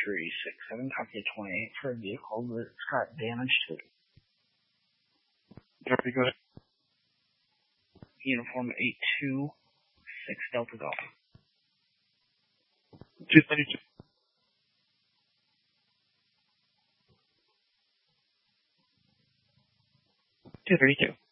367, copy 28 for a vehicle that's got damage to it. Very good. Uniform 826 Delta Golf. 232. 232.